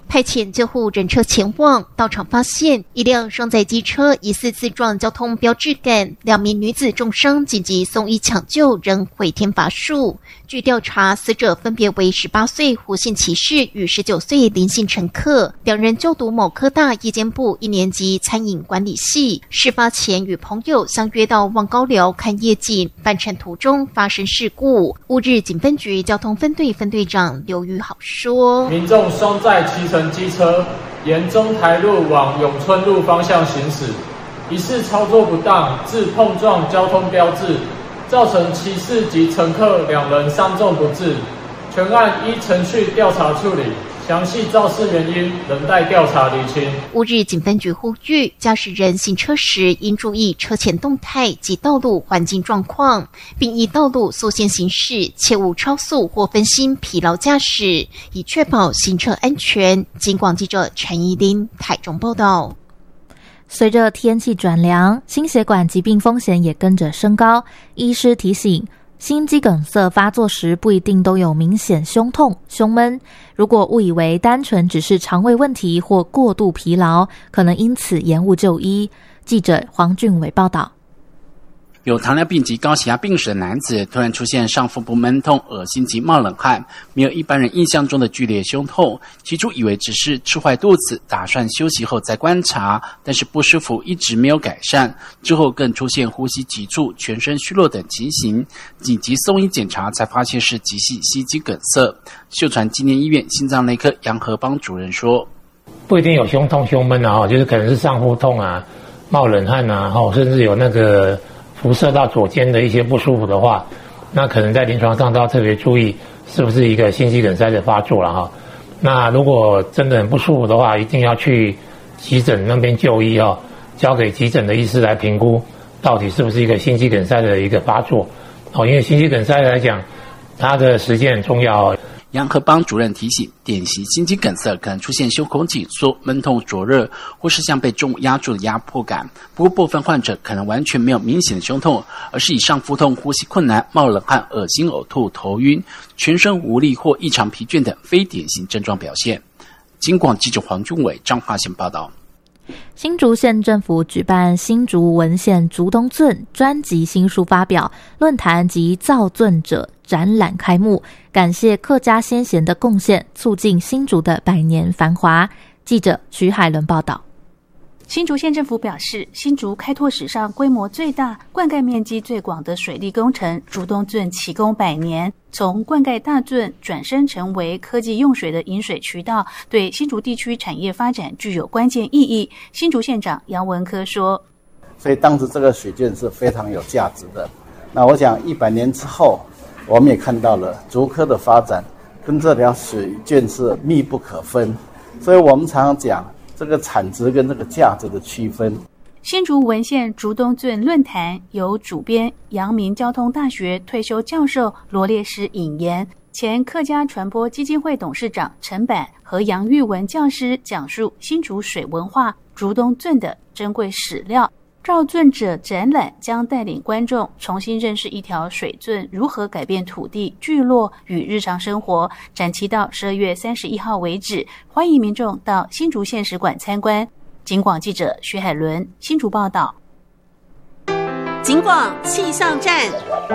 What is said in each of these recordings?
派遣救护人车前往，到场发现一辆双载机车疑似自撞交通标志杆，2名女子重伤，紧急送医抢救，仍回天乏术。据调查，死者分别为18岁胡姓骑士与19岁林姓乘客，两人就读某科大夜间部1年级餐饮管理系。事发前与朋友相约到望高寮看夜景，返程途中发生事故。乌日警分局交通分队分队长刘宇豪说： 民众双载骑乘机车沿中台路往永春路方向行驶，疑似操作不当，致碰撞交通标志，造成骑士及乘客2人伤重不治，全案依程序调查处理，详细肇事原因仍待调查厘清。 乌日警分局呼吁驾驶人行车时应注意车前动态及道路环境状况，并依道路速限行驶，切勿超速或分心疲劳驾驶，以确保行车安全。警广记者陈怡琳台中报道。 随着天气转凉，心血管疾病风险也跟着升高。医师提醒，心肌梗塞发作时不一定都有明显胸痛、胸闷，如果误以为单纯只是肠胃问题或过度疲劳，可能因此延误就医。记者黄俊伟报道。 有糖尿病及高血压病史的男子突然出现上腹部闷痛、恶心及冒冷汗，没有一般人印象中的剧烈胸痛。起初以为只是吃坏肚子，打算休息后再观察，但是不舒服一直没有改善。之后更出现呼吸急促、全身虚弱等情形，紧急送医检查才发现是急性心肌梗塞。秀传纪念医院心脏内科杨和邦主任说： 不一定有胸痛、胸闷啊，就是可能是上腹痛啊、冒冷汗啊，甚至有那个辐射到左肩的一些不舒服的话，那可能在临床上都要特别注意是不是一个心肌梗塞的发作了哈。那如果真的很不舒服的话，一定要去急诊那边就医哦，交给急诊的医师来评估到底是不是一个心肌梗塞的一个发作哦。因为心肌梗塞来讲，它的时间很重要哦。 杨和邦主任提醒，典型心肌梗塞可能出现胸口紧缩、闷痛灼热，或是像被重物压住的压迫感。不过部分患者可能完全没有明显的胸痛，而是以上腹痛、呼吸困难、冒冷汗、恶心、呕吐、头晕、全身无力或异常疲倦等非典型症状表现。警广记者黄俊伟彰化县报道。 新竹县政府举办新竹文献竹东圳专辑新书发表论坛及造圳者展览开幕，感谢客家先贤的贡献，促进新竹的100年繁华。记者徐海伦报道。 新竹县政府表示，新竹开拓史上规模最大、灌溉面积最广的水利工程竹东圳启工100年，从灌溉大圳转身成为科技用水的引水渠道，对新竹地区产业发展具有关键意义。新竹县长杨文科说： 所以当时这个水圳是非常有价值的。那我想100年之后，我们也看到了竹科的发展跟这条水圳是密不可分，所以我们常常讲这个产值跟这个价值的区分。 新竹文献竹东圳论坛由主编阳明交通大学退休教授罗列师引言，前客家传播基金会董事长陈柏和杨玉文教师讲述新竹水文化竹东圳的珍贵史料。造圳者展览将带领观众重新认识一条水圳如何改变土地、聚落与日常生活，展期到12月31号为止，欢迎民众到新竹县史馆参观。警广记者徐海伦新竹报道。 警广气象站。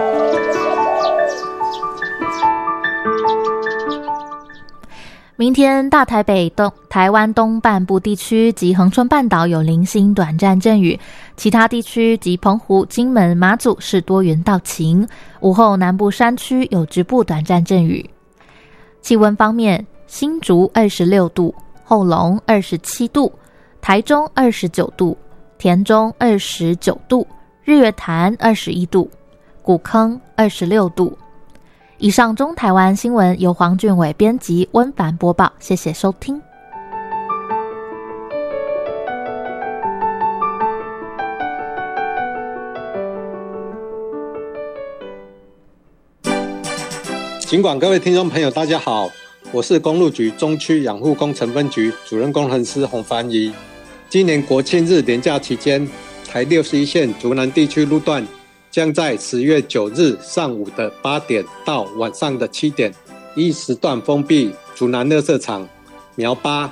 明天大台北台湾东半部地区及恒春半岛有零星短暂阵雨，其他地区及澎湖、金门、马祖是多云到晴，午后南部山区有局部短暂阵雨。气温方面，新竹26度，后龙27度，台中29度，田中29度，日月潭21度，古坑26度。以上中台湾新闻由黄俊伟编辑，温凡播报，谢谢收听。 尽管各位听众朋友大家好，我是公路局中区养护工程分局主任工程师洪凡仪。今年国庆日连假期间，台61线竹南地区路段将在10月9日上午的8点到晚上的7点，依时段封闭竹南垃圾场、苗八、